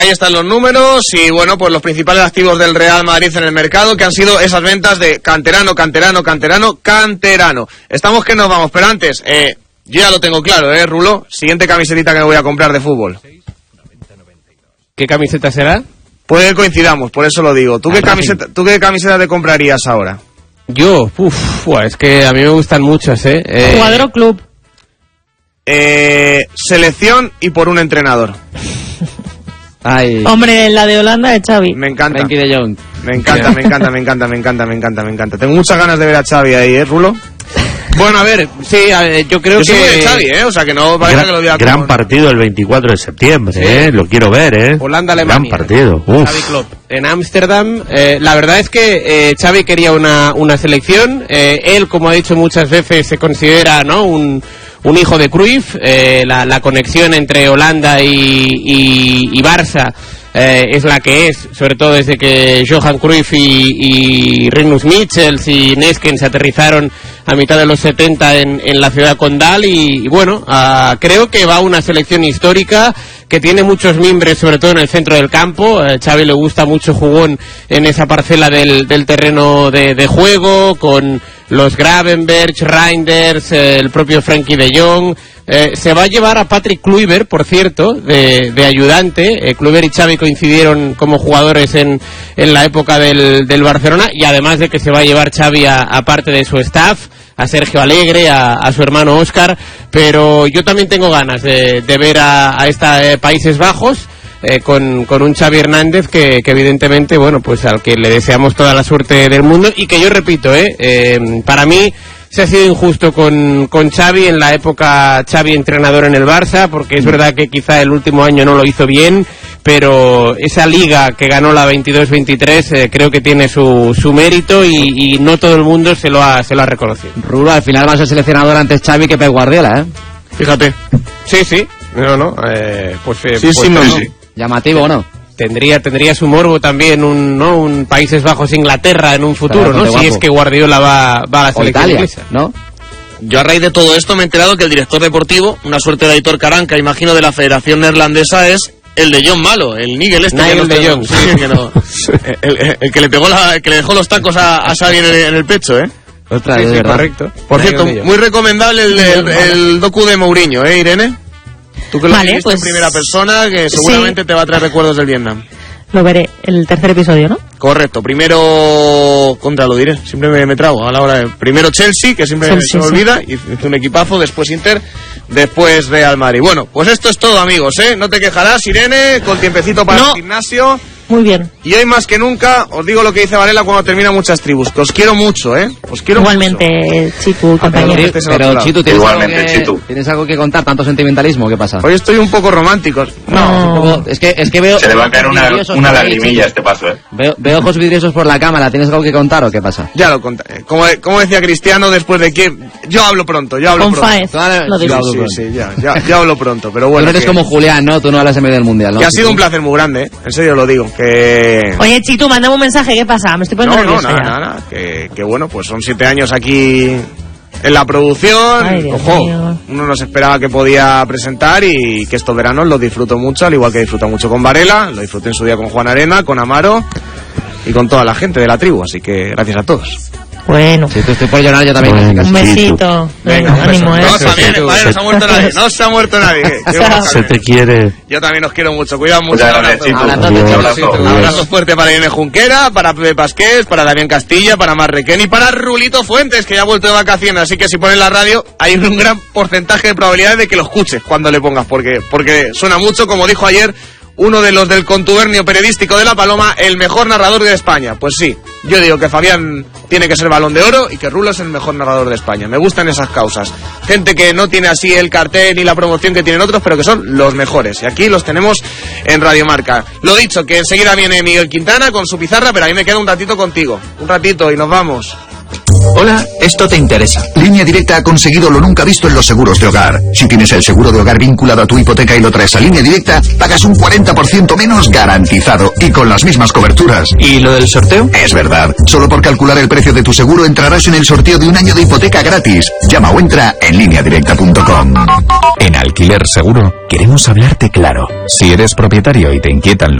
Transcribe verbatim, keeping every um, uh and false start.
Ahí están los números y bueno, pues los principales activos del Real Madrid en el mercado, que han sido esas ventas de canterano, canterano, canterano, canterano. Estamos que nos vamos, pero antes, eh, yo ya lo tengo claro, eh, Rulo, siguiente camisetita que me voy a comprar de fútbol. ¿Qué camiseta será? Puede que coincidamos, por eso lo digo. ¿Tú, qué camiseta, ¿tú qué camiseta te comprarías ahora? Yo, uff, es que a mí me gustan muchas, ¿eh? eh... ¿Jugador o club? Eh, selección y por un entrenador. Ay. Hombre, la de Holanda de Xavi. Me encanta. Frenkie de Jong. Me encanta, me encanta, me encanta, me encanta, me encanta, me encanta. Tengo muchas ganas de ver a Xavi ahí, ¿eh, Rulo? Bueno, a ver, sí, a ver, yo creo yo que... Yo soy muy de Xavi, ¿eh? O sea, que no parece gran, que lo diga Gran como... partido el veinticuatro de septiembre, sí. ¿eh? Lo quiero ver, ¿eh? Holanda-Alemania. Gran partido. Uf. Xavi Klopp. En Ámsterdam, eh, la verdad es que eh, Xavi quería una, una selección. Eh, él, como ha dicho muchas veces, se considera, ¿no?, un... un hijo de Cruyff. eh, la, la conexión entre Holanda y, y, y Barça eh, es la que es, sobre todo desde que Johan Cruyff y, y Rinus Michels y Nesken se aterrizaron a mitad de los setenta en, en la ciudad condal y, y bueno, uh, creo que va una selección histórica que tiene muchos mimbres, sobre todo en el centro del campo. eh, Xavi le gusta mucho jugón en esa parcela del, del terreno de, de juego, con los Gravenberch, Reinders, eh, el propio Frenkie de Jong. Eh, se va a llevar a Patrick Kluivert, por cierto, de, de ayudante. Eh, Kluivert y Xavi coincidieron como jugadores en, en la época del, del Barcelona, y además de que se va a llevar Xavi a, a parte de su staff, a Sergio Alegre, a, a su hermano Óscar, pero yo también tengo ganas de, de ver a, a esta eh, Países Bajos. Eh, con, con un Xavi Hernández que, que evidentemente, bueno, pues al que le deseamos toda la suerte del mundo, y que yo repito, eh, eh para mí se ha sido injusto con, con Xavi en la época Xavi entrenador en el Barça, porque es verdad que quizá el último año no lo hizo bien, pero esa liga que ganó la veintidós veintitrés eh, creo que tiene su, su mérito y, y no todo el mundo se lo ha, se lo ha reconocido. Rulo, al final va a ser seleccionador antes Xavi que Pep Guardiola, ¿eh? Fíjate. Sí, sí. No, no. Eh, pues, eh, sí, pues, sí, no, no. sí. Llamativo, ¿no? Tendría, tendría su morbo también un, ¿no?, un Países Bajos Inglaterra en un futuro, ¿no? Si es que Guardiola va, va a la selección inglesa, ¿no? Yo a raíz de todo esto me he enterado que el director deportivo, una suerte de Aitor Karanka, imagino, de la Federación Neerlandesa, es el de John Malo, el Nigel este. Nigel que de Jong, sí, que no, el, el, el que le pegó la, el que le dejó los tacos a, a Xavi en el, en el pecho, ¿eh? Ostras, sí, es sí, verdad. correcto. Por Nigel cierto, muy recomendable el, el, el docu de Mourinho, ¿eh, Irene? Tú que lo vale, viste pues, en primera persona, que seguramente sí, te va a traer recuerdos del Vietnam. Lo veré, el tercer episodio, ¿no? Correcto, primero, contra lo diré, siempre me, me trago a la hora de... Primero Chelsea, que siempre Chelsea, se me olvida, sí. Hizo un equipazo, después Inter, después Real Madrid. Bueno, pues esto es todo, amigos, ¿eh? No te quejarás, Irene, con tiempecito para no. el gimnasio. Muy bien. Y hoy más que nunca, os digo lo que dice Varela cuando termina muchas tribus, que os quiero mucho, ¿eh? Os quiero Igualmente, mucho. Chitu, compañero. Pero, pero Chitu, ¿tienes, Igualmente, algo que, Chitu. ¿tienes algo que contar? ¿Tanto sentimentalismo? ¿Qué pasa? Hoy estoy un poco romántico. No, no. Un poco, es, que, es que veo... Se le va a caer una, una lagrimilla a este paso, ¿eh? Veo, veo ojos vidriosos por la cámara. ¿Tienes algo que contar o qué pasa? Ya lo contaré. Como, como decía Cristiano, después de que... Yo hablo pronto, yo hablo Con pronto. Faez, Claro, lo digo. sí, sí, sí, ya, ya, ya hablo pronto, pero bueno. Tú no eres que, como Julián, ¿no? Tú no hablas en medio del mundial, ¿no? Que ha sido un placer muy grande, ¿eh? En serio lo digo, que... Oye, Chitu, mándame un mensaje, ¿qué pasa? Me estoy poniendo No, no, nerviosa nada, ya. nada, que, que bueno, pues son siete años aquí en la producción. Ay, Dios Ojo, mío. uno no se esperaba que podía presentar y que estos veranos los disfruto mucho, al igual que disfruto mucho con Varela, lo disfruté en su día con Juan Arena, con Amaro y con toda la gente de la tribu, así que gracias a todos. Bueno. Si tú estoy por llorar, yo también. Bueno, Un besito. Venga, Venga, ánimo, ¿eh? No, también, vale, no se ha muerto nadie, no se ha muerto nadie. Yo, Se te quiere. yo también os quiero mucho, cuidado mucho. Muchas Un gracias, abrazo. Chitu. Abrazote, Un Chitu. abrazo. Un abrazo fuerte para Irene Junquera, para Pepe Pasqués, para Damián Castilla, para Marrequén y para Rulito Fuentes, que ya ha vuelto de vacaciones. Así que si pones la radio, hay un gran porcentaje de probabilidades de que lo escuches cuando le pongas, porque, porque suena mucho, como dijo ayer uno de los del contubernio periodístico de La Paloma, el mejor narrador de España. Pues sí, yo digo que Fabián tiene que ser Balón de Oro y que Rulo es el mejor narrador de España. Me gustan esas causas. Gente que no tiene así el cartel ni la promoción que tienen otros, pero que son los mejores. Y aquí los tenemos en Radio Marca. Lo dicho, que enseguida viene Miguel Quintana con su pizarra, pero a mí me queda un ratito contigo. Un ratito y nos vamos. Hola, esto te interesa. Línea Directa ha conseguido lo nunca visto en los seguros de hogar. Si tienes el seguro de hogar vinculado a tu hipoteca y lo traes a Línea Directa, pagas un cuarenta por ciento menos garantizado y con las mismas coberturas. ¿Y lo del sorteo? Es verdad. Solo por calcular el precio de tu seguro entrarás en el sorteo de un año de hipoteca gratis. Llama o entra en línea directa punto com. En Alquiler Seguro queremos hablarte claro. Si eres propietario y te inquietan los